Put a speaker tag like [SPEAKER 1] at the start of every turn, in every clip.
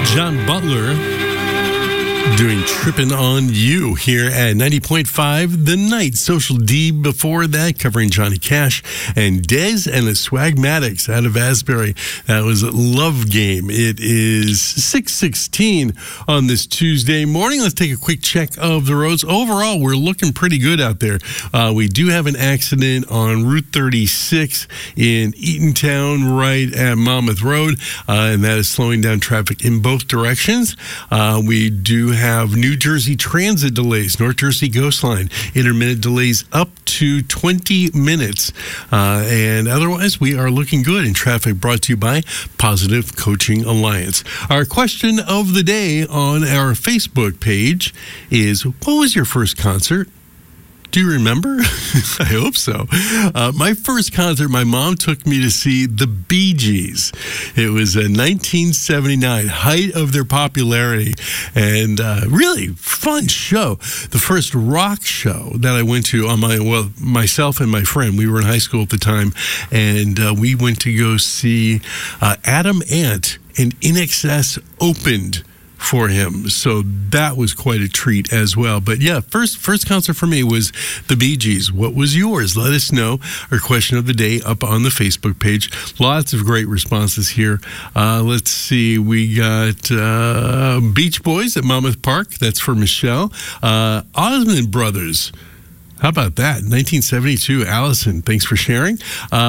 [SPEAKER 1] John Butler doing Trippin' on You here at 90.5 The Night. Social D before that, covering Johnny Cash and Dez and the Swagmatics out of Asbury. That was Love Game. It is 6:16 on this Tuesday morning. Let's take a quick check of the roads. Overall, we're looking pretty good out there. We do have an accident on Route 36 in Eatontown right at Monmouth Road, and that is slowing down traffic in both directions. We do have New Jersey Transit delays, North Jersey Ghost Line, intermittent delays up to 20 minutes. And otherwise, we are looking good in traffic, brought to you by Positive Coaching Alliance. Our question of the day on our Facebook page is, what was your first concert? Do you remember? I hope so. My first concert, my mom took me to see the Bee Gees. It was 1979, height of their popularity, and really fun show. The first rock show that I went to on myself and my friend, we were in high school at the time, and we went to go see Adam Ant, and INXS opened for him. So that was quite a treat as well. But yeah, first concert for me was the Bee Gees. What was yours? Let us know. Our question of the day up on the Facebook page. Lots of great responses here. Let's see. We got Beach Boys at Monmouth Park. That's for Michelle. Osmond Brothers. How about that? 1972. Allison, thanks for sharing.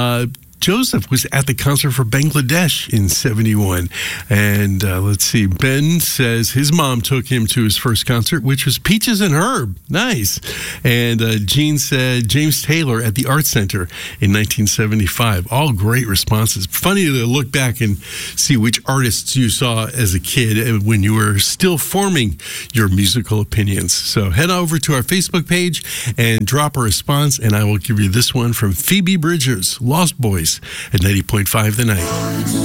[SPEAKER 1] Joseph was at the concert for Bangladesh in 71. And let's see, Ben says his mom took him to his first concert, which was Peaches and Herb. Nice. And Gene said James Taylor at the Art Center in 1975. All great responses. Funny to look back and see which artists you saw as a kid when you were still forming your musical opinions. So head over to our Facebook page and drop a response, and I will give you this one from Phoebe Bridgers, Lost Boys at 90.5 The Night.